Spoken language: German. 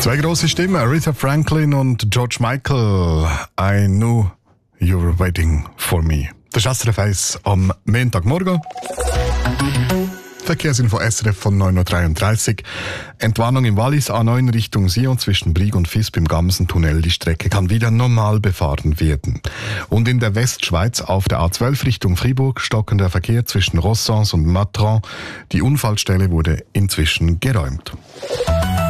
Zwei große Stimmen, Aretha Franklin und George Michael. I knew you were waiting for me. Das ist SRF 1 am Montagmorgen. Verkehrsinfo SRF von 9.33 Uhr. Entwarnung im Wallis A9 Richtung Sion zwischen Brig und Visp im Gamsentunnel. Die Strecke kann wieder normal befahren werden. Und in der Westschweiz auf der A12 Richtung Fribourg stockender Verkehr zwischen Rossens und Matran. Die Unfallstelle wurde inzwischen geräumt.